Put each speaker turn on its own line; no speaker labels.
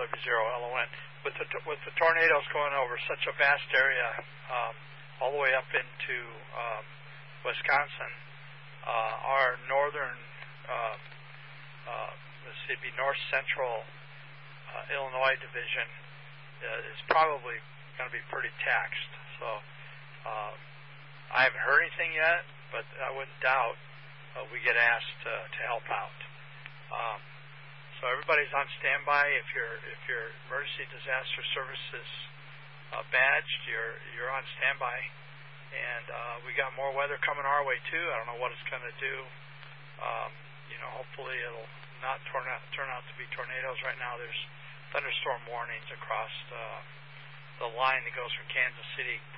LW0LON. With the tornadoes going over such a vast area, all the way up into Wisconsin, our northern, it'd be north central Illinois division is probably going to be pretty taxed. So I haven't heard anything yet, but I wouldn't doubt we get asked to help out. So everybody's on standby. If your emergency disaster services badged, you're on standby. And we got more weather coming our way too. I don't know what it's going to do. Hopefully it'll not turn out to be tornadoes. Right now there's thunderstorm warnings across the line that goes from Kansas City